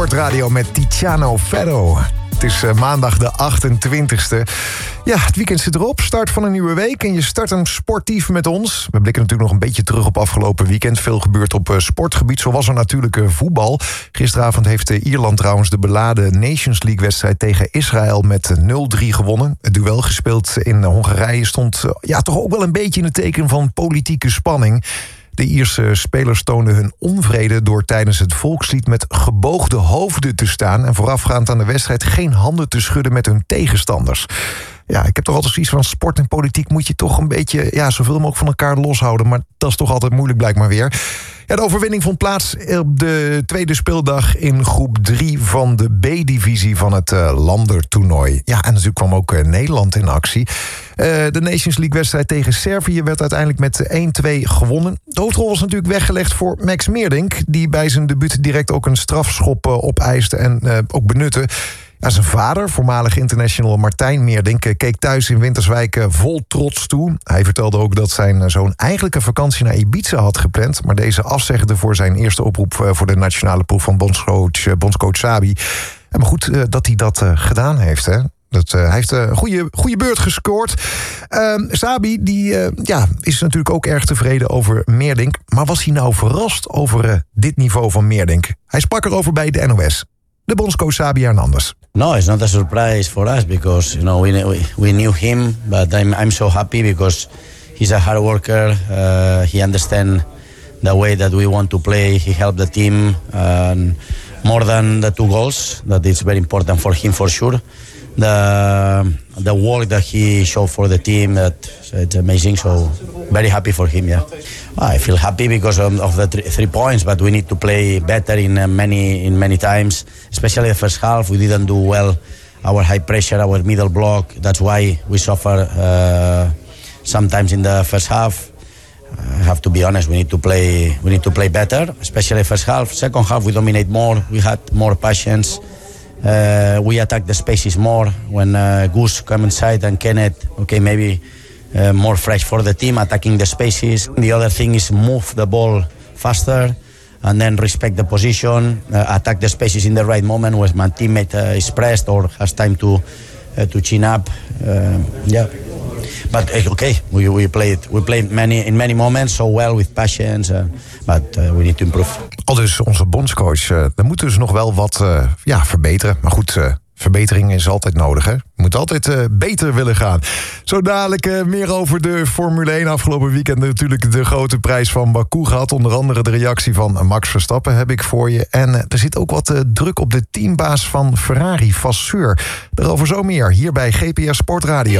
Sportradio met Tiziano Ferro. Het is maandag de 28e. Ja, het weekend zit erop. Start van een nieuwe week en je start hem sportief met ons. We blikken natuurlijk nog een beetje terug op afgelopen weekend. Veel gebeurt op sportgebied. Zo was er natuurlijk voetbal. Gisteravond heeft Ierland trouwens de beladen Nations League-wedstrijd tegen Israël met 0-3 gewonnen. Het duel gespeeld in Hongarije stond toch ook wel een beetje in het teken van politieke spanning. De Ierse spelers toonden hun onvrede door tijdens het volkslied met geboogde hoofden te staan en voorafgaand aan de wedstrijd geen handen te schudden met hun tegenstanders. Ja, ik heb toch altijd zoiets van sport en politiek moet je toch een beetje zoveel mogelijk van elkaar loshouden, maar dat is toch altijd moeilijk blijkbaar weer. Ja, de overwinning vond plaats op de tweede speeldag in groep 3 van de B-divisie van het landertoernooi. Ja, en natuurlijk kwam ook Nederland in actie. De Nations League-wedstrijd tegen Servië werd uiteindelijk met 1-2 gewonnen. De hoofdrol was natuurlijk weggelegd voor Max Meerdink, die bij zijn debuut direct ook een strafschop opeiste en ook benutte. Ja, zijn vader, voormalig international Martijn Meerdink, keek thuis in Winterswijk vol trots toe. Hij vertelde ook dat zijn zoon eigenlijk een vakantie naar Ibiza had gepland, maar deze afzegde voor zijn eerste oproep voor de nationale ploeg van bondscoach Sabi. En maar goed dat hij dat gedaan heeft, hè. Hij heeft een goede beurt gescoord. Sabi is natuurlijk ook erg tevreden over Meerdink. Maar was hij nou verrast over dit niveau van Meerdink? Hij sprak erover bij de NOS. De bondscoach Sabi Hernandez. No, it's not a surprise for us because we knew him, but I'm so happy because he's a hard worker. He understands the way that we want to play. He helped the team more than the 2 goals. That is very important for him for sure. The work that he showed for the team, it's amazing. So very happy for him. Yeah, I feel happy because of the 3 points, but we need to play better in many times. Especially the first half, we didn't do well. Our high pressure, our middle block. That's why we suffer sometimes in the first half. I have to be honest. We need to play better, especially first half. Second half, we dominate more. We had more patience. We attack the spaces more when Goose come inside and Kenneth, maybe more fresh for the team, attacking the spaces. The other thing is move the ball faster and then respect the position, attack the spaces in the right moment when my teammate is pressed or has time to chin up. But we played in many moments so well with passions, but we need to improve. Al dus onze bondscoach, er moet dus nog wel wat verbeteren. Maar goed, verbetering is altijd nodig, hè? Je moet altijd beter willen gaan. Zo dadelijk meer over de Formule 1. Afgelopen weekend natuurlijk de grote prijs van Baku gehad. Onder andere de reactie van Max Verstappen heb ik voor je. En er zit ook wat druk op de teambaas van Ferrari, Vasseur. Daarover zo meer hier bij GPS Sportradio.